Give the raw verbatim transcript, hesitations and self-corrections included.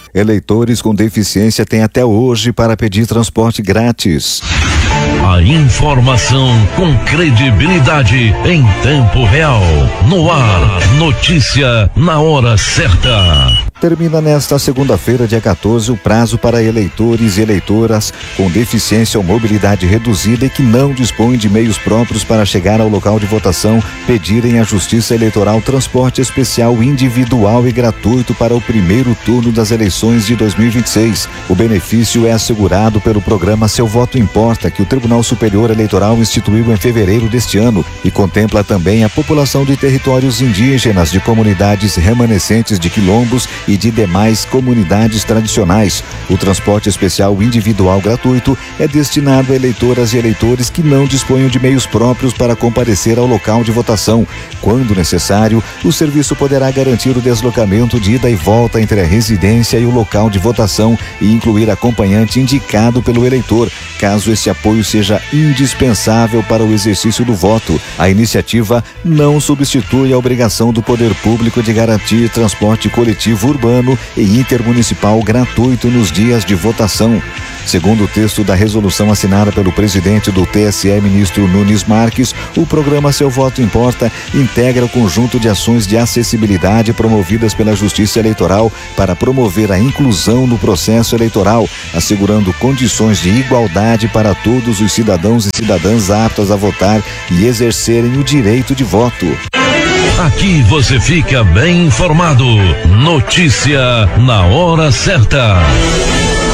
Eleitores com deficiência têm até hoje para pedir transporte grátis. A informação com credibilidade em tempo real. No ar, notícia na hora certa. Termina nesta segunda-feira, dia quatorze, o prazo para eleitores e eleitoras com deficiência ou mobilidade reduzida e que não dispõem de meios próprios para chegar ao local de votação pedirem à Justiça Eleitoral transporte especial individual e gratuito para o primeiro turno das eleições de dois mil e vinte e seis. O benefício é assegurado pelo programa Seu Voto Importa, que o Tribunal Superior Eleitoral instituiu em fevereiro deste ano e contempla também a população de territórios indígenas, de comunidades remanescentes de quilombos e de demais comunidades tradicionais. O transporte especial individual gratuito é destinado a eleitoras e eleitores que não disponham de meios próprios para comparecer ao local de votação. Quando necessário, o serviço poderá garantir o deslocamento de ida e volta entre a residência e o local de votação e incluir acompanhante indicado pelo eleitor, caso esse apoio seja indispensável para o exercício do voto. A iniciativa não substitui a obrigação do poder público de garantir transporte coletivo urbano e intermunicipal gratuito nos dias de votação. Segundo o texto da resolução assinada pelo presidente do T S E, ministro Nunes Marques, o programa Seu Voto Importa integra o conjunto de ações de acessibilidade promovidas pela Justiça Eleitoral para promover a inclusão no processo eleitoral, assegurando condições de igualdade para todos os cidadãos e cidadãs aptos a votar e exercerem o direito de voto. Aqui você fica bem informado. Notícia na hora certa.